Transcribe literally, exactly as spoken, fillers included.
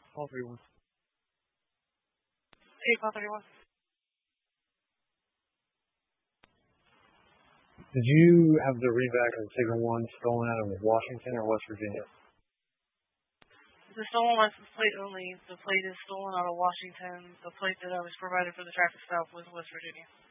Call three one. Hey, call thirty-one. Did you have the readback of Signal one stolen out of Washington or West Virginia? The stolen license plate only. The plate is stolen out of Washington. The plate that I was provided for the traffic stop was West Virginia.